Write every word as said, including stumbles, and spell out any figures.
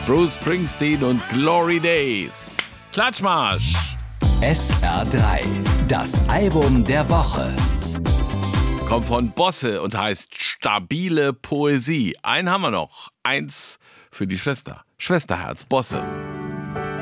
Bruce Springsteen und Glory Days. Klatschmarsch! S R drei, das Album der Woche. Kommt von Bosse und heißt Stabile Poesie. Einen haben wir noch. Eins für die Schwester. Schwesterherz, Bosse.